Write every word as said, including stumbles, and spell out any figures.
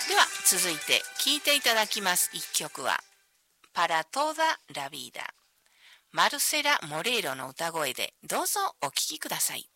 では続いて聴いていただきます一曲はPara toda la vida、マルセラ・モレイロの歌声でどうぞお聴きください。